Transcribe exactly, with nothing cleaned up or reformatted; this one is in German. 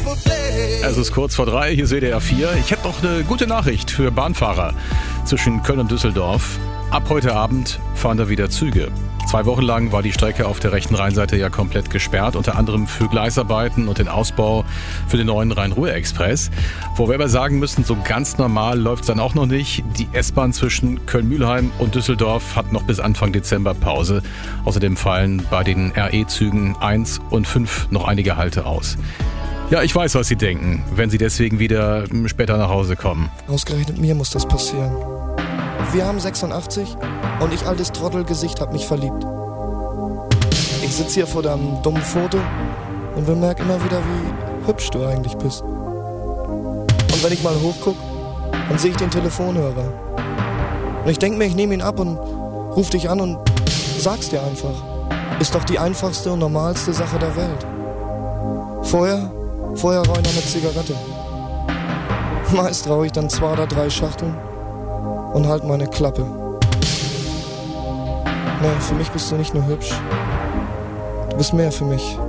Es ist kurz vor drei, hier ist W D R vier. Ich hätte noch eine gute Nachricht für Bahnfahrer zwischen Köln und Düsseldorf. Ab heute Abend fahren da wieder Züge. Zwei Wochen lang war die Strecke auf der rechten Rheinseite ja komplett gesperrt, unter anderem für Gleisarbeiten und den Ausbau für den neuen Rhein-Ruhr-Express. Wo wir aber sagen müssen, so ganz normal läuft es dann auch noch nicht. Die S-Bahn zwischen Köln-Mühlheim und Düsseldorf hat noch bis Anfang Dezember Pause. Außerdem fallen bei den R E-Zügen eins und fünf noch einige Halte aus. Ja, ich weiß, was Sie denken, wenn Sie deswegen wieder später nach Hause kommen. Ausgerechnet mir muss das passieren. Wir haben sechsundachtzig und ich, altes Trottelgesicht, hab mich verliebt. Ich sitz hier vor deinem dummen Foto und bemerk immer wieder, wie hübsch du eigentlich bist. Und wenn ich mal hochguck, dann sehe ich den Telefonhörer. Und ich denk mir, ich nehme ihn ab und ruf dich an und sag's dir einfach. Ist doch die einfachste und normalste Sache der Welt. Vorher, vorher rauch ich noch eine Zigarette. Meist rauch ich dann zwei oder drei Schachteln und halt meine Klappe. Nee, für mich bist du nicht nur hübsch. Du bist mehr für mich.